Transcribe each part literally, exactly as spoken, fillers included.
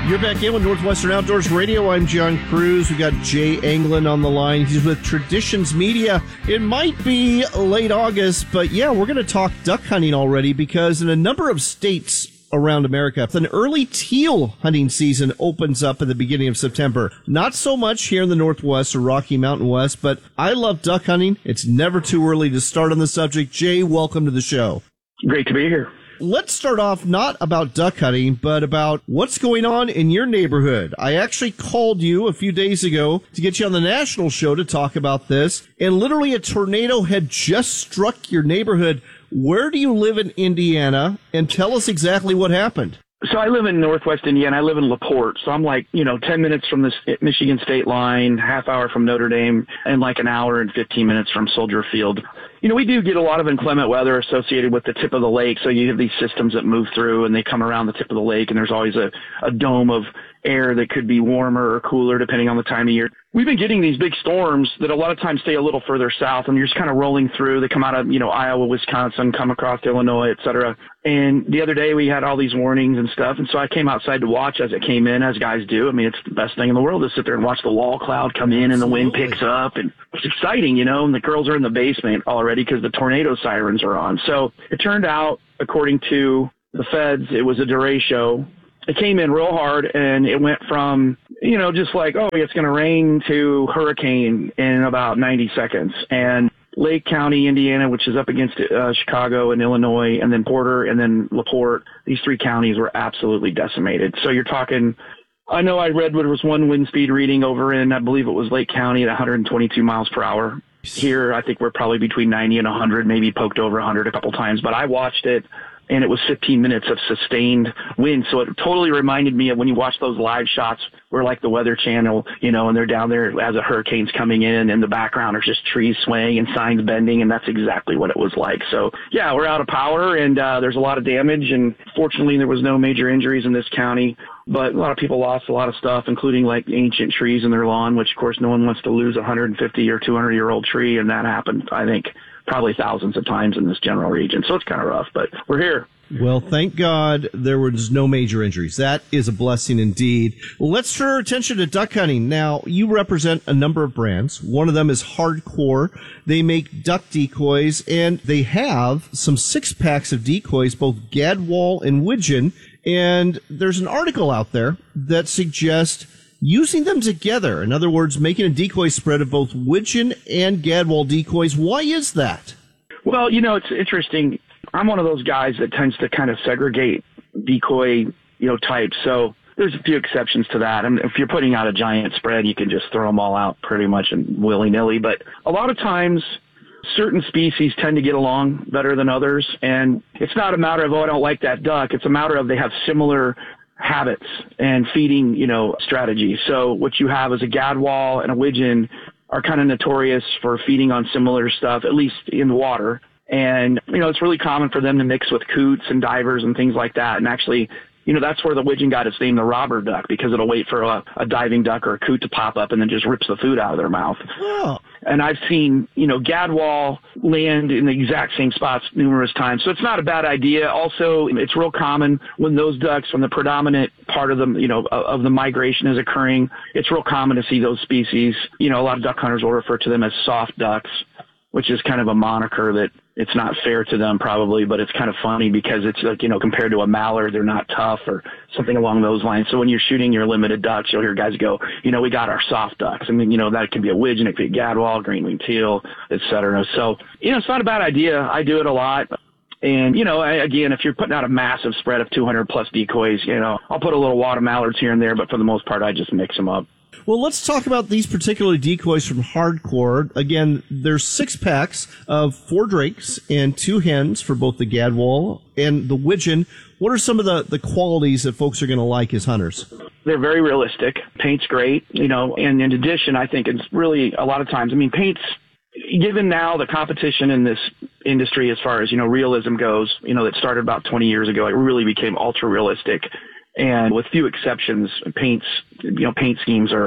You're back in with Northwestern Outdoors Radio. I'm John Cruz. We've got Jay Anglin on the line. He's with Traditions Media. It might be late August, but yeah, we're going to talk duck hunting already because in a number of states around America, an early teal hunting season opens up at the beginning of September. Not so much here in the Northwest or Rocky Mountain West, but I love duck hunting. It's never too early to start on the subject. Jay, welcome to the show. Great to be here. Let's start off not about duck hunting, but about what's going on in your neighborhood. I actually called you a few days ago to get you on the national show to talk about this, and literally a tornado had just struck your neighborhood. Where do you live in Indiana? And tell us exactly what happened. So I live in Northwest Indiana. I live in LaPorte. So I'm like, you know, ten minutes from the Michigan state line, half hour from Notre Dame, and like an hour and fifteen minutes from Soldier Field. You know, we do get a lot of inclement weather associated with the tip of the lake. So you have these systems that move through and they come around the tip of the lake, and there's always a, a dome of air that could be warmer or cooler depending on the time of year. We've been getting these big storms that a lot of times stay a little further south, and you're just kind of rolling through. They come out of, you know, Iowa, Wisconsin, come across Illinois, et cetera. And the other day we had all these warnings and stuff, and so I came outside to watch as it came in, as guys do. I mean, it's the best thing in the world to sit there and watch the wall cloud come in and the wind picks up, and it's exciting, you know, and the girls are in the basement already because the tornado sirens are on. So it turned out, according to the feds, it was a derecho. It came in real hard, and it went from, you know, just like, oh, it's going to rain to hurricane in about ninety seconds. And Lake County, Indiana, which is up against uh, Chicago and Illinois, and then Porter, and then LaPorte, these three counties were absolutely decimated. So you're talking, I know I read what was one wind speed reading over in, I believe it was Lake County at one hundred twenty-two miles per hour. Here, I think we're probably between ninety and one hundred, maybe poked over one hundred a couple times. But I watched it, and it was fifteen minutes of sustained wind. So it totally reminded me of when you watch those live shots where, like, the Weather Channel, you know, and they're down there as a hurricane's coming in, and the background are just trees swaying and signs bending, and that's exactly what it was like. So, yeah, we're out of power, and uh, there's a lot of damage, and fortunately there was no major injuries in this county. But a lot of people lost a lot of stuff, including, like, ancient trees in their lawn, which, of course, no one wants to lose a one hundred fifty or two hundred year old tree, and that happened, I think, probably thousands of times in this general region. So it's kind of rough, but we're here. Well, thank God there was no major injuries. That is a blessing indeed. Well, let's turn our attention to duck hunting. Now, you represent a number of brands. One of them is Hardcore. They make duck decoys, and they have some six-packs of decoys, both Gadwall and Widgeon. And there's an article out there that suggests using them together. In other words, making a decoy spread of both Widgeon and Gadwall decoys. Why is that? Well, you know, it's interesting. I'm one of those guys that tends to kind of segregate decoy, you know, types. So there's a few exceptions to that. I mean, if you're putting out a giant spread, you can just throw them all out pretty much and willy-nilly. But a lot of times, certain species tend to get along better than others. And it's not a matter of, oh, I don't like that duck. It's a matter of they have similar habits and feeding, you know, strategies. So what you have is a Gadwall and a Widgeon are kind of notorious for feeding on similar stuff, at least in the water. And, you know, it's really common for them to mix with coots and divers and things like that. And actually, you know, that's where the Widgeon got its name, the robber duck, because it'll wait for a, a diving duck or a coot to pop up and then just rips the food out of their mouth. Oh. And I've seen, you know, Gadwall land in the exact same spots numerous times. So it's not a bad idea. Also, it's real common when those ducks, when the predominant part of the, you know, of the migration is occurring, it's real common to see those species. You know, a lot of duck hunters will refer to them as soft ducks, which is kind of a moniker that it's not fair to them probably, but it's kind of funny because it's like, you know, compared to a mallard, they're not tough or something along those lines. So when you're shooting your limited ducks, you'll hear guys go, you know, we got our soft ducks. I mean, you know, that could be a Widgeon, it could be a Gadwall, green-winged teal, et cetera. So, you know, it's not a bad idea. I do it a lot. And, you know, I, again, if you're putting out a massive spread of two hundred plus decoys, you know, I'll put a little water mallards here and there, but for the most part, I just mix them up. Well, let's talk about these particular decoys from Hardcore. Again, there's six packs of four drakes and two hens for both the Gadwall and the Widgeon. What are some of the, the qualities that folks are going to like as hunters? They're very realistic. Paint's great, you know, and in addition, I think it's really a lot of times, I mean, paint's, given now the competition in this industry as far as, you know, realism goes, you know, that started about twenty years ago, it really became ultra realistic. And with few exceptions, paints, you know, paint schemes are,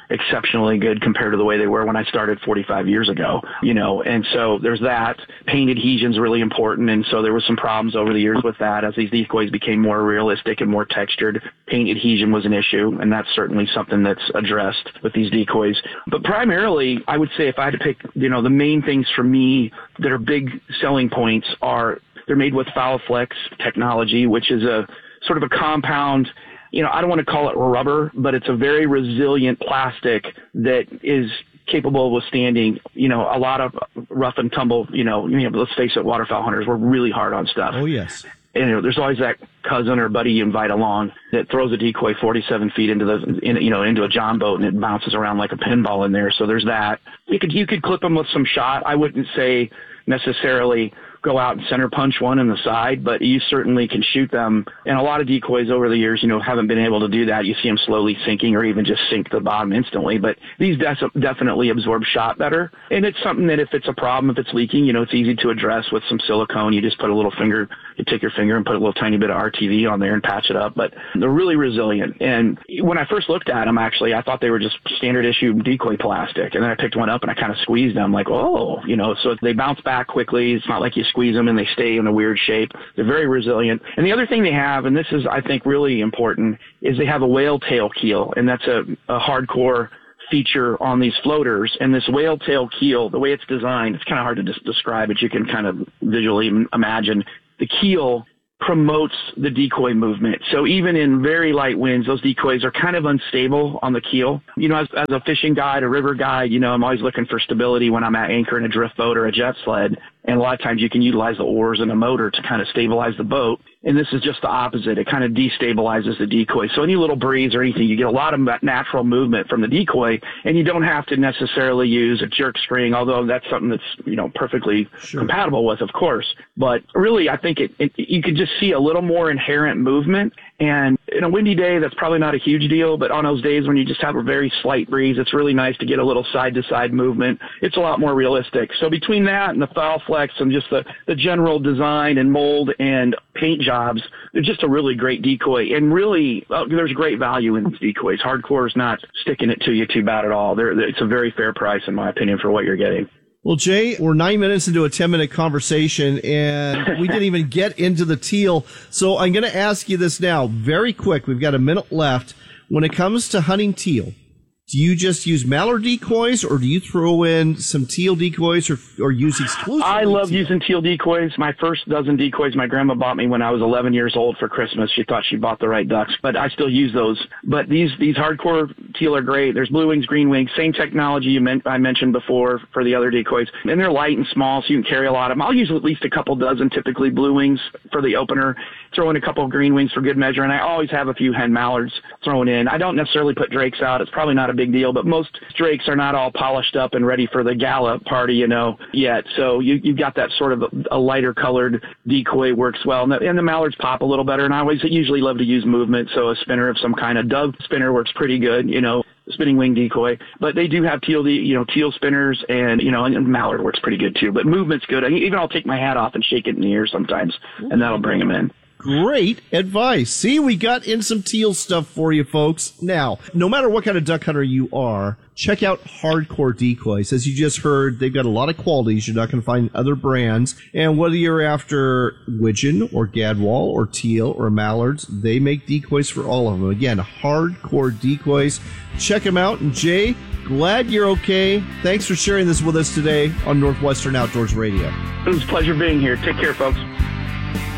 exceptionally good compared to the way they were when I started forty-five years ago, you know, and so there's that. Paint adhesion is really important, and so there was some problems over the years with that as these decoys became more realistic and more textured. Paint adhesion was an issue, and that's certainly something that's addressed with these decoys. But primarily, I would say if I had to pick, you know, the main things for me that are big selling points are they're made with Foulflex technology, which is a sort of a compound, you know, I don't want to call it rubber, but it's a very resilient plastic that is capable of withstanding, you know, a lot of rough and tumble, you know, you know, let's face it, waterfowl hunters, we're really hard on stuff. Oh, yes. And you know, there's always that cousin or buddy you invite along that throws a decoy forty-seven feet into the, in, you know, into a john boat, and it bounces around like a pinball in there. So there's that. You could, you could clip them with some shot. I wouldn't say necessarily go out and center punch one in the side, but you certainly can shoot them. And a lot of decoys over the years, you know, haven't been able to do that. You see them slowly sinking or even just sink to the bottom instantly. But these de- definitely absorb shot better. And it's something that if it's a problem, if it's leaking, you know, it's easy to address with some silicone. You just put a little finger, you take your finger and put a little tiny bit of R T V on there and patch it up. But they're really resilient. And when I first looked at them, actually, I thought they were just standard issue decoy plastic. And then I picked one up and I kind of squeezed them like, oh, you know, so they bounce back quickly. It's not like you squeeze them and they stay in a weird shape. They're very resilient. And the other thing they have, and this is, I think, really important, is they have a whale tail keel, and that's a, a hardcore feature on these floaters. And this whale tail keel, the way it's designed, it's kind of hard to des- describe it. You can kind of visually imagine. The keel promotes the decoy movement. So even in very light winds, those decoys are kind of unstable on the keel. You know, as, as a fishing guide, a river guide, you know, I'm always looking for stability when I'm at anchor in a drift boat or a jet sled. And a lot of times you can utilize the oars and a motor to kind of stabilize the boat. And this is just the opposite. It kind of destabilizes the decoy. So any little breeze or anything, you get a lot of natural movement from the decoy, and you don't have to necessarily use a jerk string, although that's something that's, you know, perfectly sure. compatible with, of course. But really, I think it, it you could just see a little more inherent movement. And in a windy day, that's probably not a huge deal, but on those days when you just have a very slight breeze, it's really nice to get a little side-to-side movement. It's a lot more realistic. So between that and the Foulflex and just the, the general design and mold and paint jobs, they're just a really great decoy. And really, uh, there's great value in these decoys. Hardcore is not sticking it to you too bad at all. They're, it's a very fair price, in my opinion, for what you're getting. Well, Jay, we're nine minutes into a ten-minute conversation, and we didn't even get into the teal. So I'm going to ask you this now, very quick. We've got a minute left. When it comes to hunting teal, do you just use mallard decoys, or do you throw in some teal decoys, or, or use exclusively I love teal? using teal decoys. My first dozen decoys my grandma bought me when I was eleven years old for Christmas. She thought she bought the right ducks, but I still use those. But these these hardcore teal are great. There's blue wings, green wings, same technology you meant, I mentioned before for the other decoys. And they're light and small, so you can carry a lot of them. I'll use at least a couple dozen, typically blue wings for the opener, throw in a couple of green wings for good measure, and I always have a few hen mallards thrown in. I don't necessarily put drakes out. It's probably not a big deal, but most drakes are not all polished up and ready for the gala party, you know, yet. So you, you've got that sort of a, a lighter colored decoy works well. And the, and the mallards pop a little better. And I always usually love to use movement. So a spinner of some kind, a dove spinner works pretty good, you know, spinning wing decoy. But they do have teal, you know, teal spinners, and, you know, and mallard works pretty good too. But movement's good. I, even I'll take my hat off and shake it in the air sometimes, and that'll bring them in. Great advice. See, we got in some teal stuff for you folks. Now, no matter what kind of duck hunter you are, check out Hardcore Decoys. As you just heard, they've got a lot of qualities you're not going to find in other brands. And whether you're after widgeon or gadwall or teal or mallards, they make decoys for all of them. Again, Hardcore Decoys. Check them out. And Jay, glad you're okay. Thanks for sharing this with us today on Northwestern Outdoors Radio. It was a pleasure being here. Take care, folks.